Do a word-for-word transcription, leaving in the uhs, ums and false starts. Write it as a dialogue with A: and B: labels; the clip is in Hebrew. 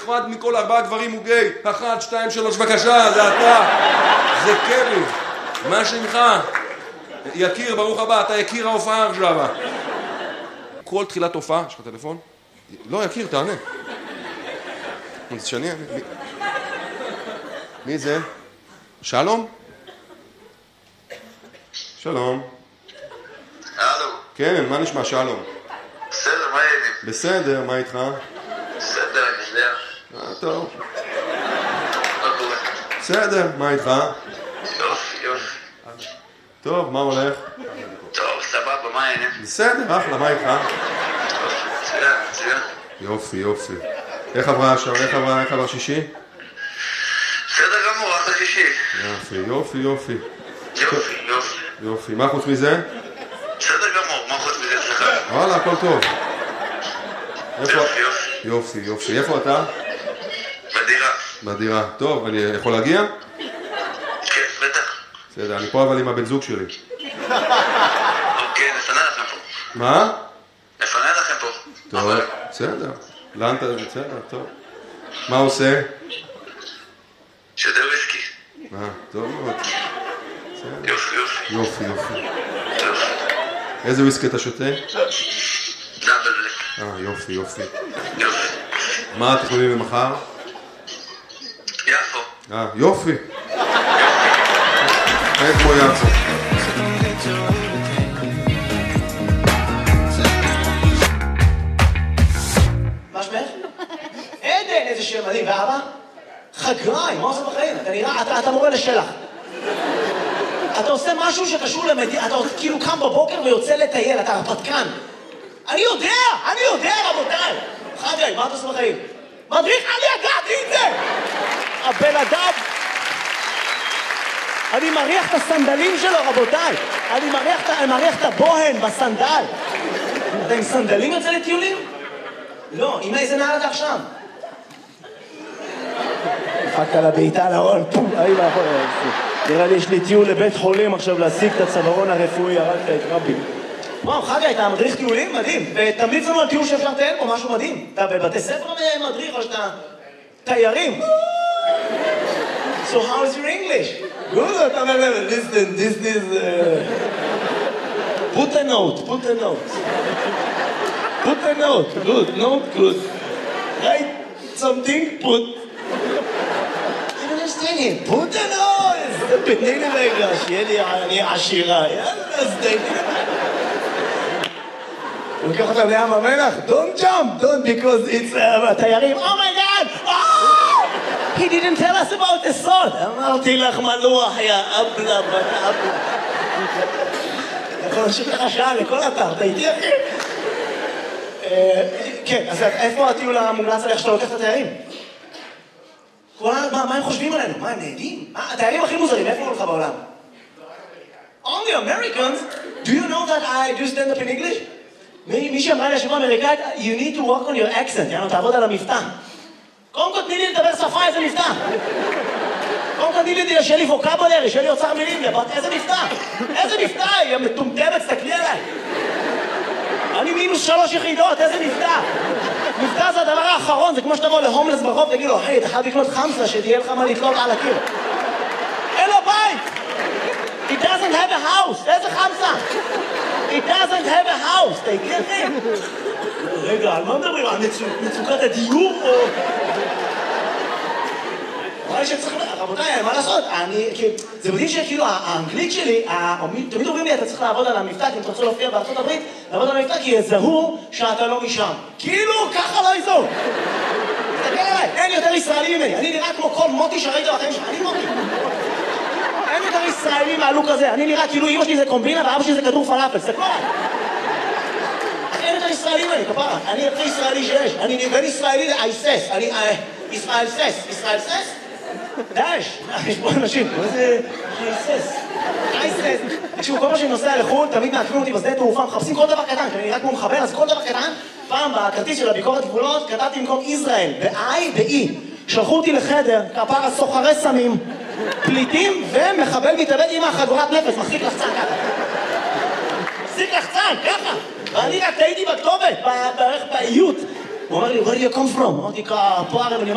A: אחד מכל ארבעה גברים הוא גיי. אחת, שתיים, שלוש, בבקשה, זה אתה. זה קרי. מה שמך? יקיר, ברוך הבא, אתה יקיר ההופעה עכשיו. כל תחילת הופעה, יש לך טלפון? לא, יקיר, תענה. אז שאני... מי זה? שלום? שלום.
B: הלו.
A: כן, מה נשמע, שלום?
B: בסדר, מה העניינים?
A: בסדר, מה איתך?
B: בסדר, אני יודע.
A: אה, טוב.
B: מה קורה?
A: בסדר, מה איתך?
B: יופי, יופי.
A: טוב, מה הולך?
B: טוב, סבבה, מה העניינים?
A: בסדר, אחלה, מה איתך?
B: מצוין, מצוין.
A: יופי, יופי. איך עברה השעה? איך עברה, איך עבר שישי?
B: בסדר גמור, אחלה שישי.
A: יופי, יופי, יופי.
B: יופי, יופי.
A: יופי, מה חוץ מזה?
B: בסדר גמור, מה חוץ מזה אצלך?
A: וואלה, הכל טוב.
B: יופי, יופי.
A: יופי, יופי. איפה אתה?
B: בדירה.
A: בדירה. טוב, אני יכול להגיע?
B: כן, בטח.
A: בסדר, אני פה אבל עם הבן זוג שלי.
B: אוקיי, נפנה לכם פה.
A: מה?
B: נפנה לכם פה.
A: טוב, בסדר. לאן אתה... בסדר, טוב. מה עושה?
B: שדה וויסקי.
A: אה, טוב מאוד.
B: יופי, יופי.
A: יופי, יופי.
B: יופי.
A: איזה וויסקי אתה שותה?
B: דאבל בלק.
A: אה, יופי, יופי.
B: יופי.
A: מה התכנונים למחר?
B: יפו.
A: אה, יופי. אין כמו יפו.
C: מה שמך? עדן, איזה שם מדהים. ואבא? חגריים, מה עושה בחיים? אתה נראה, אתה, אתה מורה לשלח. אתה עושה משהו שקשור למדינה, אתה כאילו קם בבוקר ויוצא לטייל, אתה הרפתקן. אני יודע, אני יודע, רבותיי. חגריים, מה אתה עושה בחיים? מדריך, אני ידעתי את זה! הבן אדם... אני מריח את הסנדלים שלו, רבותיי. אני מריח, אני מריח את הבוהן בסנדל. אתה עם סנדלים יוצא לטיולים? לא, עם איזה נעל אתה עכשיו? דפקת לה בעיטה לארון, פום, אי ואחור. נראה לי יש לי טיול לבית חולים עכשיו להשיג את הצווארון הרפואי, הרגת את רבין. וואו, חגי, אתה מדריך טיולים? מדהים. ותמליץ לנו על טיול שאפשר לטייל פה, משהו מדהים. אתה בבתי ספר מדריך או שאתה תיירים? So how is your English? Good, אתה אומר, listen, this is... Put a note, put a note. Put a note, good, note, good. Write something, put... I don't understand it. Put a note! תתני לי רגע, שיהיה לי, אני עשירה. יאללה, אז תתני לי. הוא לוקח אותם לים המלח, don't jump, don't, because it's... תיירים, oh my god! Oh! He didn't tell us about the sod. אמרתי לך מלוח, יא אבלה, בת אבלה. יכול להמשיך לך שעה לכל אתר, אתה איתי אחי? כן, אז איפה הטיול המומלץ עליך שאתה לוקח את התיירים? מה הם חושבים עלינו? מה, הם נהדים? התיירים הכי מוזרים, איפה הוא לך בעולם? Only Americans? Do you know that I do stand up in English? מי שאמרה לי השבוע אמריקאית, you need to work on your accent, יאנו, תעבוד על המבטא. קודם כל תני לי לדבר שפה, איזה מבטא. קודם כל תני לי, שיהיה לי ווקאבולרי, שיהיה לי אוצר מילים, איזה מבטא. איזה מבטא, היא מטומטמת, תסתכלי עליי. אני מינוס שלוש יחידות, איזה מבטא. מבטא זה הדבר האחרון, זה כמו שתבוא להומלס ברחוב, תגיד לו, היי, אתה חייב לקנות חמסה, שתהיה לך מה לתלות על הקיר. אין לו בית! It doesn't have a house, איזה חמסה? It doesn't have a house, אתה הגיע אחי? רגע, על מה מדברים? על מצוקת הדיור או... אולי שצריך... רבותיי, מה לעשות? אני... זה מדהים שכאילו האנגלית שלי, תמיד אומרים לי, אתה צריך לעבוד על המבטא, כי אם אתה רוצה להופיע בארצות הברית, לעבוד על המבטא, כי יזהו שאתה לא משם. כאילו, ככה לא יזהו. תסתכל עליי, אין יותר ישראלי ממני. אני נראה כמו כל מוטי שראית בחיים שלך. אני מוטי. אין יותר ישראלי מהלוק הזה. אני נראה כאילו אמא שלי זה קומבינה ואבא שלי זה כדור פלאפל. תסתכלו עליי. אין יותר ישראלי ממני, כפרה. אני הכי ישראלי שיש. אני בין ישראלי לאייסס. אני... ישראל סס. ישראל סס? דאש, יש פה אנשים, מה זה אייסס? אייסס. תקשיבו, כל מה שאני נוסע לחו"ל, תמיד מעקמים אותי בשדה תעופה, מחפשים כל דבר קטן, כי אני נראה כמו מחבר, אז כל דבר קטן, פעם בכרטיס של הביקורת גבולות, כתבתי במקום ישראל, ב-I ב-E. שלחו אותי לחדר, כפרה סוחרי סמים, פליטים ומחבל מתאבד עם החגורת נפץ, מחזיק לחצן ככה. מחזיק לחצן, ככה. ואני רק טעיתי בכתובת, בערך באיות. הוא אומר לי, where do you come from? אמרתי, כפרה,